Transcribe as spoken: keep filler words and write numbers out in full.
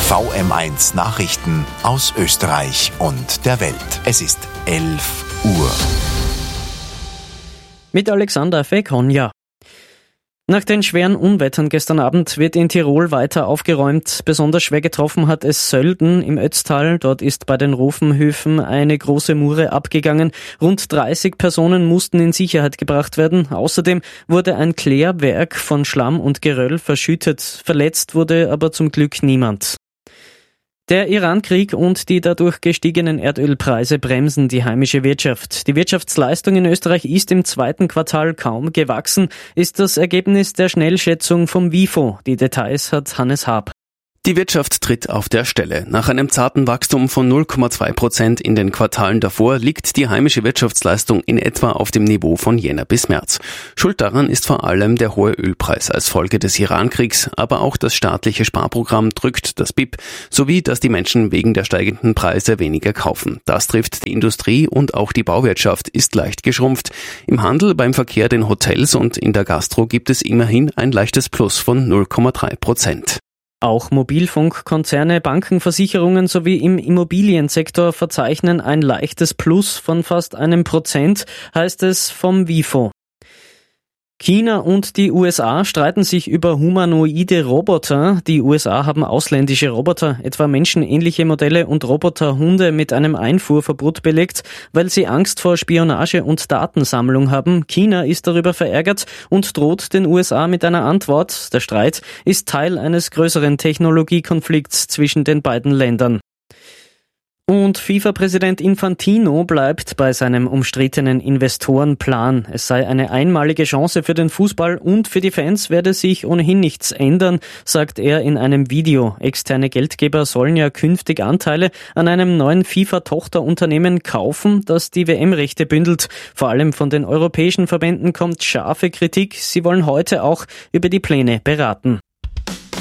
V M eins Nachrichten aus Österreich und der Welt. Es ist elf Uhr. Mit Alexander Fekonja. Nach den schweren Unwettern gestern Abend wird in Tirol weiter aufgeräumt. Besonders schwer getroffen hat es Sölden im Ötztal. Dort ist bei den Rofenhöfen eine große Mure abgegangen. Rund dreißig Personen mussten in Sicherheit gebracht werden. Außerdem wurde ein Klärwerk von Schlamm und Geröll verschüttet. Verletzt wurde aber zum Glück niemand. Der Iran-Krieg und die dadurch gestiegenen Erdölpreise bremsen die heimische Wirtschaft. Die Wirtschaftsleistung in Österreich ist im zweiten Quartal kaum gewachsen, ist das Ergebnis der Schnellschätzung vom WIFO. Die Details hat Hannes Haab. Die Wirtschaft tritt auf der Stelle. Nach einem zarten Wachstum von null Komma zwei Prozent in den Quartalen davor liegt die heimische Wirtschaftsleistung in etwa auf dem Niveau von Jänner bis März. Schuld daran ist vor allem der hohe Ölpreis als Folge des Iran-Kriegs, aber auch das staatliche Sparprogramm drückt das B I P, sowie dass die Menschen wegen der steigenden Preise weniger kaufen. Das trifft die Industrie und auch die Bauwirtschaft ist leicht geschrumpft. Im Handel, beim Verkehr, den Hotels und in der Gastro gibt es immerhin ein leichtes Plus von null Komma drei Prozent. Auch Mobilfunkkonzerne, Banken, Versicherungen sowie im Immobiliensektor verzeichnen ein leichtes Plus von fast einem Prozent, heißt es vom WIFO. China und die U S A streiten sich über humanoide Roboter. Die U S A haben ausländische Roboter, etwa menschenähnliche Modelle und Roboterhunde mit einem Einfuhrverbot belegt, weil sie Angst vor Spionage und Datensammlung haben. China ist darüber verärgert und droht den U S A mit einer Antwort. Der Streit ist Teil eines größeren Technologiekonflikts zwischen den beiden Ländern. Und FIFA-Präsident Infantino bleibt bei seinem umstrittenen Investorenplan. Es sei eine einmalige Chance für den Fußball und für die Fans werde sich ohnehin nichts ändern, sagt er in einem Video. Externe Geldgeber sollen ja künftig Anteile an einem neuen FIFA-Tochterunternehmen kaufen, das die W M-Rechte bündelt. Vor allem von den europäischen Verbänden kommt scharfe Kritik. Sie wollen heute auch über die Pläne beraten.